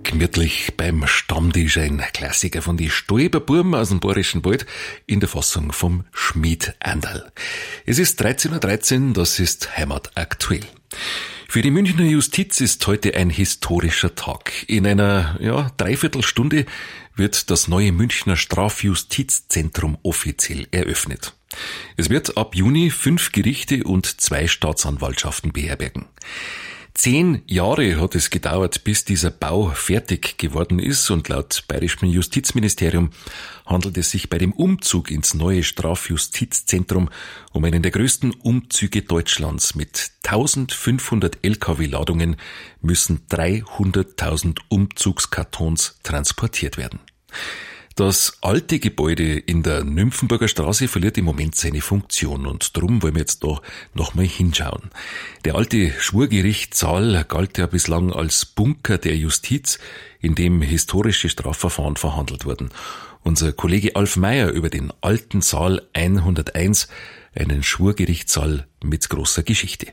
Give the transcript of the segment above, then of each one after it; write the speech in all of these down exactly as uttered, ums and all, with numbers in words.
gemütlich beim Stammtisch, ein Klassiker von die Stoiberburm aus dem Bayerischen Wald in der Fassung vom Schmied Anderl. Es ist dreizehn Uhr dreizehn, das ist Heimat aktuell. Für die Münchner Justiz ist heute ein historischer Tag. In einer ja, Dreiviertelstunde wird das neue Münchner Strafjustizzentrum offiziell eröffnet. Es wird ab Juni fünf Gerichte und zwei Staatsanwaltschaften beherbergen. Zehn Jahre hat es gedauert, bis dieser Bau fertig geworden ist, und laut Bayerischem Justizministerium handelt es sich bei dem Umzug ins neue Strafjustizzentrum um einen der größten Umzüge Deutschlands. Mit eintausendfünfhundert L K W-Ladungen müssen dreihunderttausend Umzugskartons transportiert werden. Das alte Gebäude in der Nymphenburger Straße verliert im Moment seine Funktion, und darum wollen wir jetzt da nochmal hinschauen. Der alte Schwurgerichtssaal galt ja bislang als Bunker der Justiz, in dem historische Strafverfahren verhandelt wurden. Unser Kollege Alf Meyer über den alten Saal hunderteins, einen Schwurgerichtssaal mit großer Geschichte.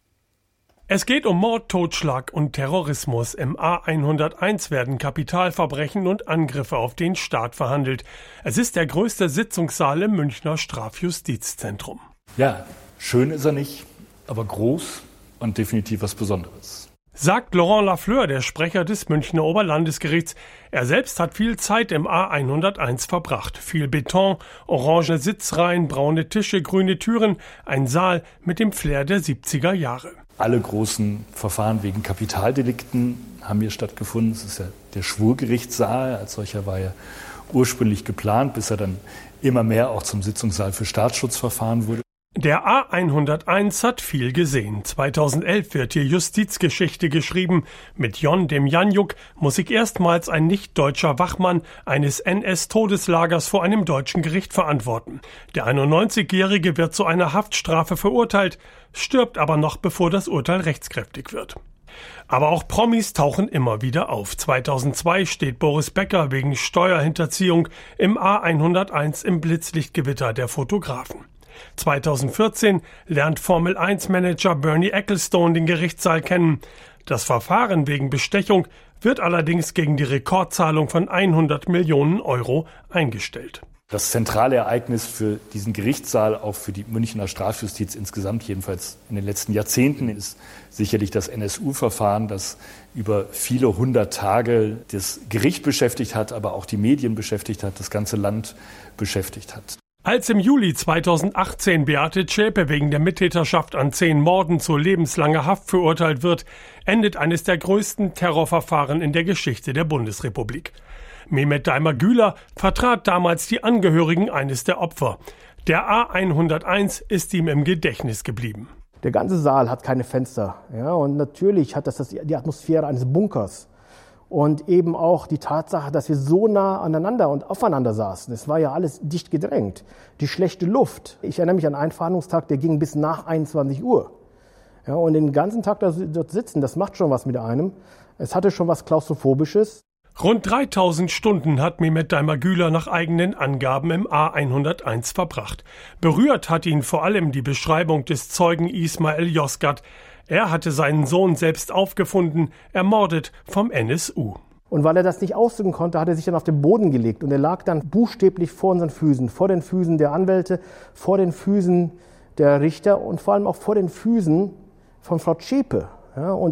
Es geht um Mord, Totschlag und Terrorismus. Im A hunderteins werden Kapitalverbrechen und Angriffe auf den Staat verhandelt. Es ist der größte Sitzungssaal im Münchner Strafjustizzentrum. Ja, schön ist er nicht, aber groß und definitiv was Besonderes. Sagt Laurent Lafleur, der Sprecher des Münchner Oberlandesgerichts. Er selbst hat viel Zeit im A hunderteins verbracht. Viel Beton, orange Sitzreihen, braune Tische, grüne Türen, ein Saal mit dem Flair der siebziger Jahre. Alle großen Verfahren wegen Kapitaldelikten haben hier stattgefunden. Es ist ja der Schwurgerichtssaal. Als solcher war er ursprünglich geplant, bis er dann immer mehr auch zum Sitzungssaal für Staatsschutzverfahren wurde. Der A hunderteins hat viel gesehen. zweitausendelf wird hier Justizgeschichte geschrieben. Mit Jon Demjanjuk muss sich erstmals ein nicht-deutscher Wachmann eines N S-Todeslagers vor einem deutschen Gericht verantworten. Der einundneunzigjährige wird zu einer Haftstrafe verurteilt, stirbt aber noch, bevor das Urteil rechtskräftig wird. Aber auch Promis tauchen immer wieder auf. zweitausendzwei steht Boris Becker wegen Steuerhinterziehung im A hunderteins im Blitzlichtgewitter der Fotografen. zweitausendvierzehn lernt Formel eins Manager Bernie Ecclestone den Gerichtssaal kennen. Das Verfahren wegen Bestechung wird allerdings gegen die Rekordzahlung von hundert Millionen Euro eingestellt. Das zentrale Ereignis für diesen Gerichtssaal, auch für die Münchner Strafjustiz insgesamt, jedenfalls in den letzten Jahrzehnten, ist sicherlich das N S U-Verfahren, das über viele hundert Tage das Gericht beschäftigt hat, aber auch die Medien beschäftigt hat, das ganze Land beschäftigt hat. Als im Juli zweitausendachtzehn Beate Zschäpe wegen der Mittäterschaft an zehn Morden zu lebenslanger Haft verurteilt wird, endet eines der größten Terrorverfahren in der Geschichte der Bundesrepublik. Mehmet Daimar-Güler vertrat damals die Angehörigen eines der Opfer. Der A hunderteins ist ihm im Gedächtnis geblieben. Der ganze Saal hat keine Fenster. Ja, und natürlich hat das, das die Atmosphäre eines Bunkers. Und eben auch die Tatsache, dass wir so nah aneinander und aufeinander saßen. Es war ja alles dicht gedrängt. Die schlechte Luft. Ich erinnere mich an einen Verhandlungstag, der ging bis nach einundzwanzig Uhr. Ja, und den ganzen Tag dort sitzen, das macht schon was mit einem. Es hatte schon was Klaustrophobisches. Rund dreitausend Stunden hat Mehmet Daimar-Güler nach eigenen Angaben im A hunderteins verbracht. Berührt hat ihn vor allem die Beschreibung des Zeugen Ismail Yozgat. Er hatte seinen Sohn selbst aufgefunden, ermordet vom N S U. Und weil er das nicht ausdrücken konnte, hat er sich dann auf den Boden gelegt. Und er lag dann buchstäblich vor unseren Füßen, vor den Füßen der Anwälte, vor den Füßen der Richter und vor allem auch vor den Füßen von Frau Zschäpe. Ja, und